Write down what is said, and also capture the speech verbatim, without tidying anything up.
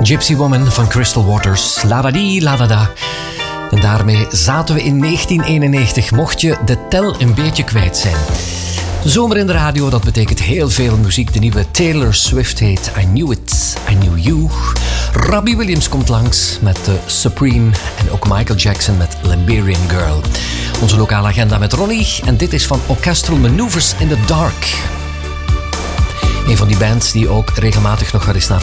Gypsy Woman van Crystal Waters. La-da-dee, la-da-da. En daarmee zaten we in negentien eenennegentig. Mocht je de tel een beetje kwijt zijn. De zomer in de radio, dat betekent heel veel muziek. De nieuwe Taylor Swift heet I Knew It, I Knew You. Robbie Williams komt langs met The Supreme. En ook Michael Jackson met Liberian Girl. Onze lokale agenda met Ronnie. En dit is van Orchestral Maneuvers in the Dark. Een van die bands die ook regelmatig nog wel eens naar